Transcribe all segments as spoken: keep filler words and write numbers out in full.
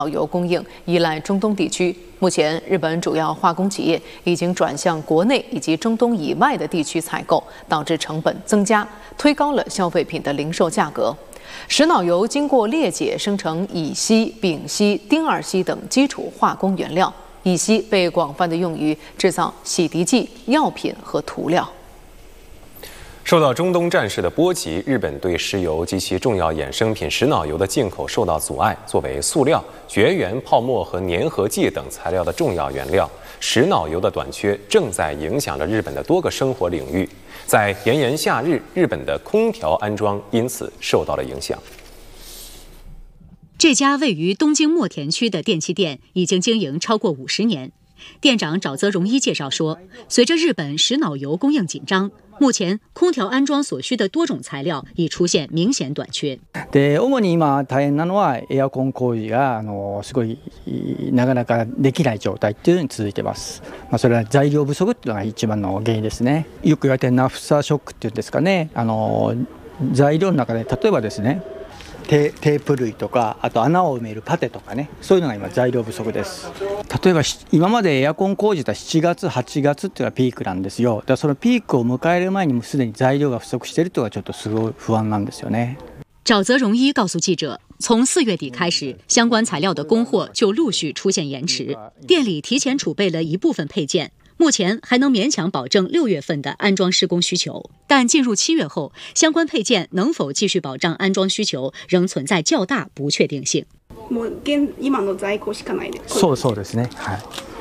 油供应依赖中东地区。目前，日本主要化工企业已经转向国内以及中东以外的地区采购，导致成本增加，推高了消费品的零售价格。石脑油经过裂解生成乙烯、丙烯、丁二烯等基础化工原料，乙烯被广泛的用于制造洗涤剂、药品和涂料。 受到中东战事的波及，日本对石油及其重要衍生品石脑油的进口受到阻碍。作为塑料、绝缘泡沫和粘合剂等材料的重要原料，石脑油的短缺正在影响着日本的多个生活领域。在炎炎夏日，日本的空调安装因此受到了影响。 这家位于东京墨田区的电器店已经经营超过五十年。店长沼泽荣一介绍说，随着日本石脑油供应紧张，目前空调安装所需的多种材料已出现明显短缺。 で、主に今大変なのはエアコン工事があのすごいなかなかできない状態っていうのに続いてます。まあそれは材料不足っていうのが一番の原因ですね。よく言われているナフサショックっていうんですかね。あの材料の中で例えばですね。テ, テープ類とか、あと穴を埋めるパテとかね、そういうのが今材料不足です。例えば今までエアコン工事はしちがつ、はちがつっていうのがピークなんですよ。だからそのピークを迎える前にもすでに材料が不足しているというのがちょっとすごい不安なんですよね。 沼泽荣一告诉记者，从四月底开始，相关材料的供货就陆续出现延迟，店里提前储备了一部分配件。目前还能勉強保证六月份的安裝施工需求，但进入七月後，相關配件能否繼續保障安裝需求，仍存在較大不確定性。 もう現今の在庫しかないです。 そうそうですね。はい。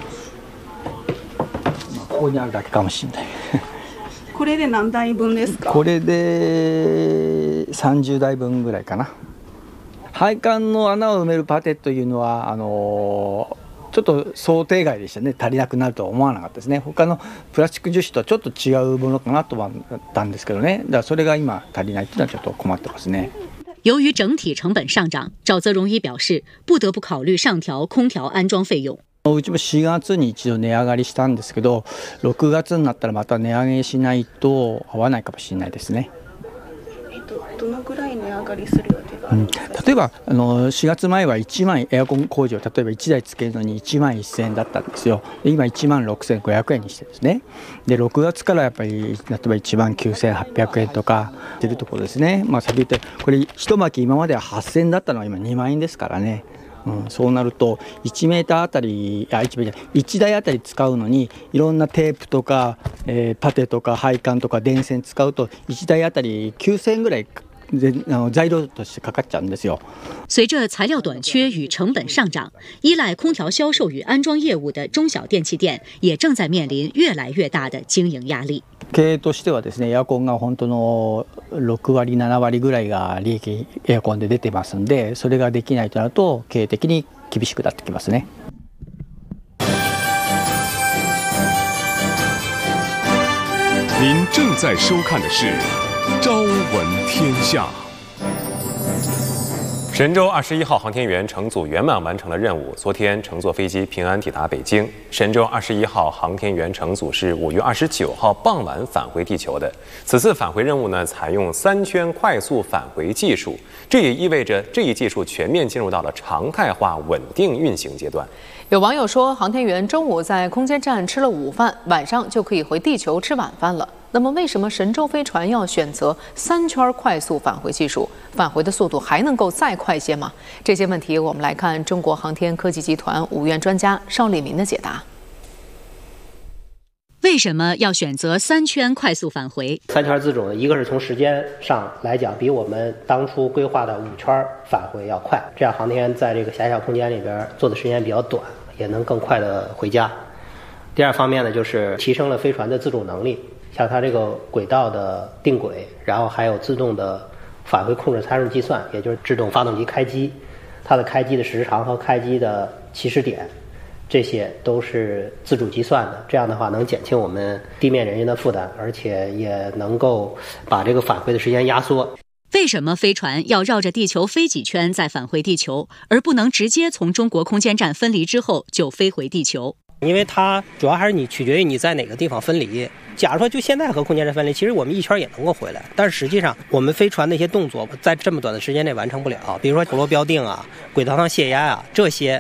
ここにあるだけかもしれない。 これで何台分ですか？ これでさんじゅうだいぶんぐらいかな。配管の穴を埋めるパテというのはあのー。ちょっと想定外でしたね。足りなくなるとは思わなかったですね。他のプラスチック樹脂とはちょっと違うものかなとは思ったんですけどね。だからそれが今足りないというのはちょっと困ってますね。 由于整体成本上涨，沼泽荣一表示不得不考虑上調空調安裝費用。 うちもしがつに一度値上がりしたんですけど、ろくがつになったらまた値上げしないと合わないかもしれないですね。 どのぐらい値上がりする予定があるんですか？ うん、例えばあのしがつまえはいちまんエアコン工事を例えばいちだいつけるのにいちまんせんえんだったんですよ。で今いちまんろくせんごひゃくえんにしてですね。でろくがつからやっぱり例えばいちまんきゅうせんはっぴゃくえんとか出るところですね。まあ先言ってこれ一巻き今までははっせんえんだったのが今にまんえんですからね。うん、そうなるといちメーターあたりあ 1, いちだいあたり使うのにいろんなテープとか、えー、パテとか配管とか電線使うといちだいあたりきゅうせんえんぐらい材料としてかかっちゃうんですよ。 随着材料短缺与成本上涨，依赖空调销售与安装业务的中小電器店也正在面臨越来越大的经营压力。 経営としてはですね、エアコンが本当のろくわりななわりぐらいが利益エアコンで出てますんで、それができないとなると経営的に厳しくなってきますね。 您正在收看的是《朝闻天下》。 神舟二十一号航天员乘组圆满完成了任务，昨天乘坐飞机平安抵达北京。神舟二十一号航天员乘组是五月二十九号傍晚返回地球的。此次返回任务呢，采用三圈快速返回技术，这也意味着这一技术全面进入到了常态化稳定运行阶段。 有网友说，航天员中午在空间站吃了午饭，晚上就可以回地球吃晚饭了。那么，为什么神舟飞船要选择三圈快速返回技术？返回的速度还能够再快些吗？这些问题，我们来看中国航天科技集团五院专家邵立民的解答。 为什么要选择三圈快速返回？ 三圈自主呢，一个是从时间上来讲，比我们当初规划的五圈返回要快，这样航天员在这个狭小空间里边做的时间比较短，也能更快的回家。第二方面呢，就是提升了飞船的自主能力。像它这个轨道的定轨，然后还有自动的返回控制参数计算，也就是制动发动机开机，它的开机的时长和开机的起始点，这些都是自主计算的。这样的话能减轻我们地面人员的负担，而且也能够把这个返回的时间压缩。 为什么飞船要绕着地球飞几圈再返回地球，而不能直接从中国空间站分离之后就飞回地球？ 因为它主要还是你取决于你在哪个地方分离。 假如说就现在核空间站分离，其实我们一圈也能够回来，但是实际上我们飞船的一些动作在这么短的时间内完成不了，比如说陀螺标定啊、轨道上泄压啊，这些